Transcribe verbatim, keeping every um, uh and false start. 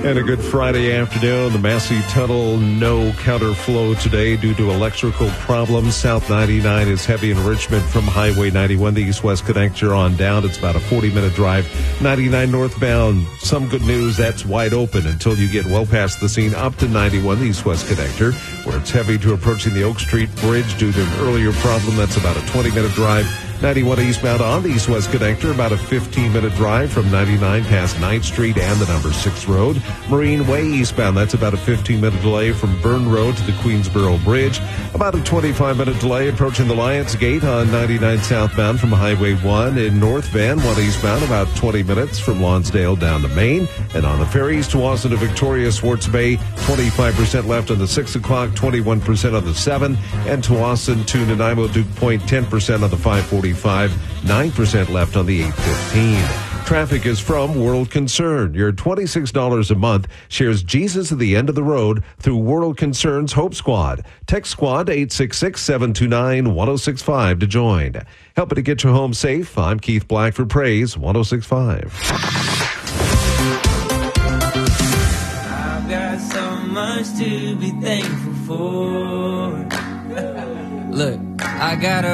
And a good Friday afternoon. The Massey Tunnel, no counterflow today due to electrical problems. South ninety-nine is heavy in Richmond from Highway ninety-one, the east-west connector on down. It's about a forty-minute drive. ninety-nine northbound, some good news, that's wide open until you get well past the scene up to ninety-one, the east-west connector, where it's heavy to approaching the Oak Street Bridge due to an earlier problem. That's about a twenty-minute drive. ninety-one eastbound on the east-west connector, about a fifteen-minute drive from ninety-nine past ninth Street and the number six road. Marine Way eastbound, that's about a fifteen-minute delay from Burn Road to the Queensboro Bridge. About a twenty-five-minute delay approaching the Lions Gate on ninety-nine southbound from Highway one. In North Van, one eastbound, about twenty minutes from Lonsdale down to Maine. And on the ferries to Austin to Victoria, Swartz Bay, twenty-five percent left on the six o'clock, twenty-one percent on the seven. And to Austin to Nanaimo, Duke Point, ten percent on the five forty-five, nine percent left on the eight fifteen. Traffic is from World Concern. Your twenty-six dollars a month shares Jesus at the end of the road through World Concern's Hope Squad. Text Squad eight six six, seven two nine, one oh six five to join. Helping to get you home safe, I'm Keith Black for Praise one oh six point five. I've got so much to be thankful for. Look, I got a